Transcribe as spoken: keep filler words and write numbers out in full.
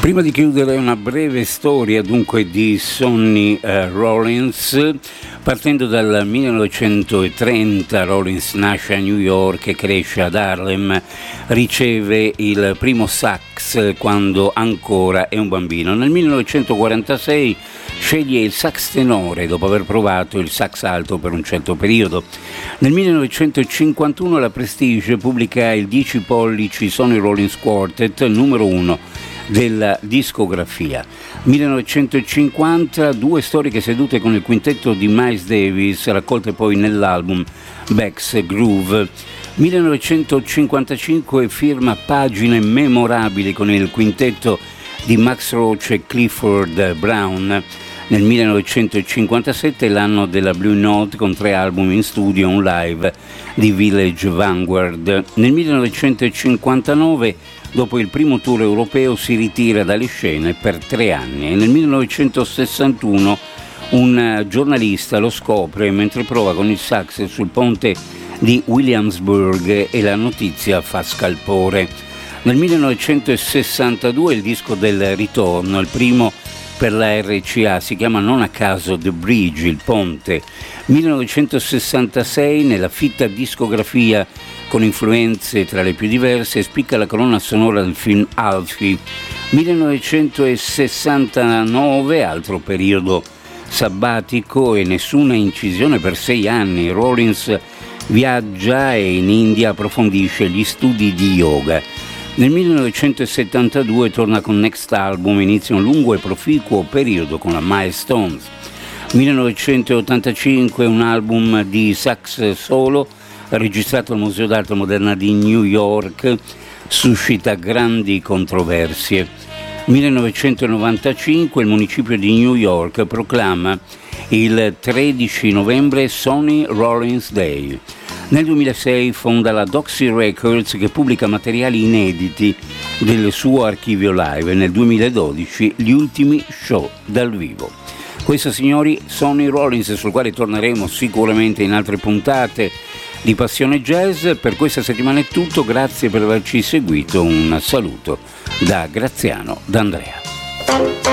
Prima di chiudere una breve storia dunque di Sonny eh, Rollins, partendo dal millenovecentotrenta. Rollins nasce a New York e cresce ad Harlem, riceve il primo sax quando ancora è un bambino. Nel millenovecentoquarantasei sceglie il sax tenore dopo aver provato il sax alto per un certo periodo. Nel millenovecentocinquantuno la Prestige pubblica il dieci pollici Sonny Rollins Quartet, numero uno della discografia. millenovecentocinquanta, due storiche sedute con il quintetto di Miles Davis, raccolte poi nell'album Beck's Groove. millenovecentocinquantacinque firma pagine memorabili con il quintetto di Max Roach e Clifford Brown. Nel millenovecentocinquantasette l'anno della Blue Note con tre album in studio e un live di Village Vanguard. Nel millenovecentocinquantanove, dopo il primo tour europeo, si ritira dalle scene per tre anni e nel millenovecentosessantuno un giornalista lo scopre mentre prova con il sax sul ponte di Williamsburg e la notizia fa scalpore. Nel millenovecentosessantadue il disco del ritorno, il primo per la R C A, si chiama non a caso The Bridge, il ponte. millenovecentosessantasei, nella fitta discografia con influenze tra le più diverse, spicca la colonna sonora del film Alfie. millenovecentosessantanove, altro periodo sabbatico e nessuna incisione per sei anni. Rollins viaggia e in India approfondisce gli studi di yoga. Nel millenovecentosettantadue torna con Next Album, inizia un lungo e proficuo periodo con la Milestones. millenovecentottantacinque, un album di sax solo registrato al Museo d'Arte Moderna di New York, suscita grandi controversie. millenovecentonovantacinque, il municipio di New York proclama il tredici novembre Sonny Rollins Day. Nel duemilasei fonda la Doxy Records, che pubblica materiali inediti del suo archivio live, e nel duemiladodici gli ultimi show dal vivo. Questo, signori, Sonny Rollins, sul quale torneremo sicuramente in altre puntate di Passione Jazz. Per questa settimana è tutto, grazie per averci seguito, un saluto da Graziano D'Andrea.